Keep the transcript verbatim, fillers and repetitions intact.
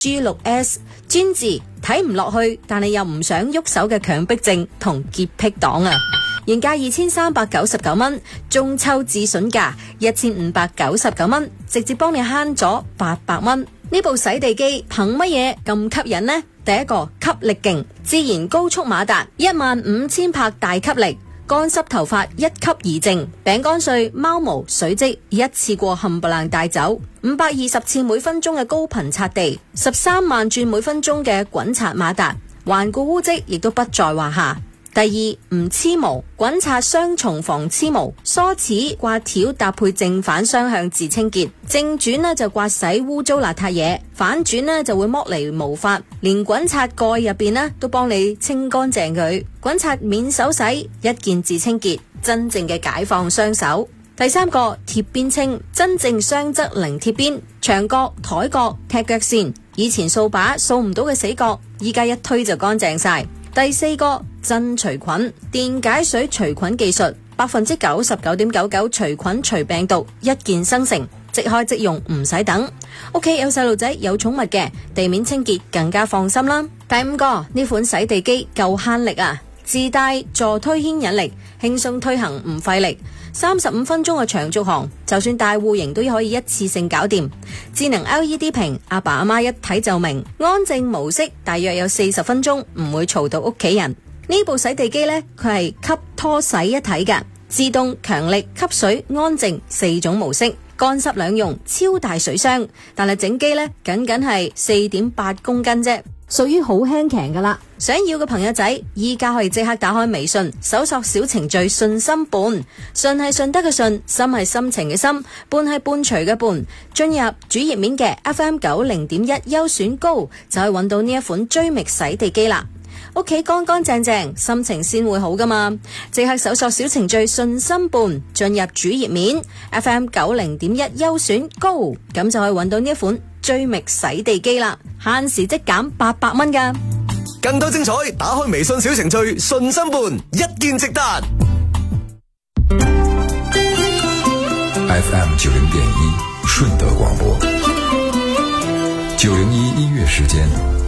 G 六 S 專治睇唔落去，但係又唔想喐手嘅強迫症同潔癖黨啊！原價二千三百九十九蚊，中秋至筍價一千五百九十九蚊，直接幫你慳咗八百蚊。呢部洗地機憑乜嘢咁吸引呢？第一個吸力勁，自然高速馬達，一萬五千帕大吸力，乾濕頭髮一吸而淨，餅乾碎、貓毛、水漬一次過冚唪唥帶走，五百二十次每分鐘嘅高頻擦地，十三萬轉每分鐘嘅滾刷馬達，頑固污漬亦都不在話下。第二，唔黐毛，滾刷雙重防黐毛，梳齒刮條搭配正反雙向自清潔，正轉呢就刮洗污糟邋遢嘢，反轉呢就會剝離毛髮，連滾刷蓋入邊呢都幫你清乾淨佢，滾刷免手洗，一鍵自清潔，真正嘅解放雙手。第三個貼邊清，真正雙側零貼邊，牆角、台角、踢腳線，以前掃把掃唔到嘅死角，依家一推就乾淨晒。第四個真除菌，電解水除菌技術，百分之九十九點九九除菌除病毒，一鍵生成，即開即用，唔使等。屋企有細路仔有寵物嘅，地面清潔更加放心啦。第五個，呢款洗地機夠慳力啊，自帶助推牽引力，輕鬆推行唔費力。三十五分鐘嘅長續航，就算大戶型都可以一次性搞掂。智能 L E D 屏，阿爸阿媽一睇就明。安靜模式大約有四十分鐘，唔會嘈到屋企人。呢部洗地機呢，佢係吸拖洗一體嘅，自動、強力、吸水、安靜四種模式，乾濕兩用，超大水箱。但係整機呢，僅僅係四點八公斤啫，屬於好輕騎噶啦。想要嘅朋友仔，依家可以即刻打開微信，搜索小程序順心伴，順係順德嘅順，心係心情嘅心，伴係伴隨嘅伴。進入主頁面嘅 F M 九零點一優選高，就可以揾到呢一款追覓洗地機啦。屋企乾乾淨淨，心情先會好噶嘛！即刻搜索小程序順心伴，進入主頁面 F M 九零點一優選高，咁就可以揾到呢一款追覓洗地機啦，限時即減八百蚊噶。 更多精彩，打開微信小程序順心伴，一鍵直達。 F M 九零點一順德廣播，九零一音樂時間。